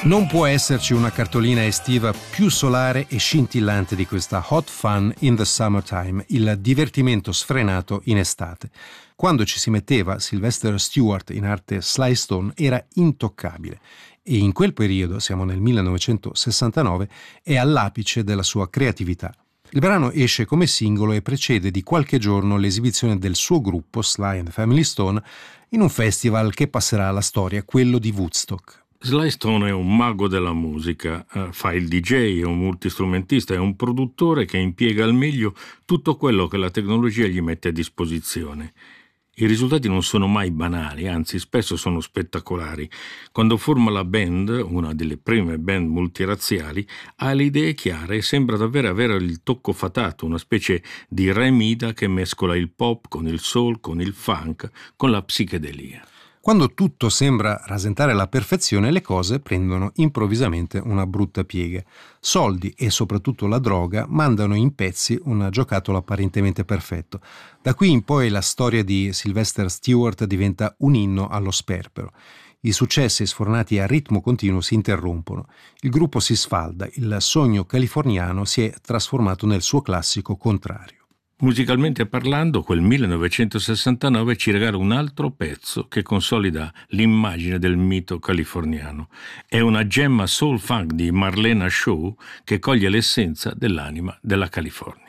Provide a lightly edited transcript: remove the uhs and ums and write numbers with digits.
Non può esserci una cartolina estiva più solare e scintillante di questa Hot Fun in the Summertime, il divertimento sfrenato in estate. Quando ci si metteva, Sylvester Stewart, in arte Sly Stone, era intoccabile e in quel periodo, siamo nel 1969, è all'apice della sua creatività. Il brano esce come singolo e precede di qualche giorno l'esibizione del suo gruppo, Sly and the Family Stone, in un festival che passerà alla storia, quello di Woodstock. Sly Stone è un mago della musica, fa il DJ, è un multistrumentista, è un produttore che impiega al meglio tutto quello che la tecnologia gli mette a disposizione. I risultati non sono mai banali, anzi spesso sono spettacolari. Quando forma la band, una delle prime band multirazziali, ha le idee chiare e sembra davvero avere il tocco fatato, una specie di Re Mida che mescola il pop con il soul, con il funk, con la psichedelia. Quando tutto sembra rasentare la perfezione, le cose prendono improvvisamente una brutta piega. Soldi e soprattutto la droga mandano in pezzi un giocattolo apparentemente perfetto. Da qui in poi la storia di Sylvester Stewart diventa un inno allo sperpero. I successi sfornati a ritmo continuo si interrompono. Il gruppo si sfalda, il sogno californiano si è trasformato nel suo classico contrario. Musicalmente parlando, quel 1969 ci regala un altro pezzo che consolida l'immagine del mito californiano. È una gemma soul funk di Marlena Shaw che coglie l'essenza dell'anima della California.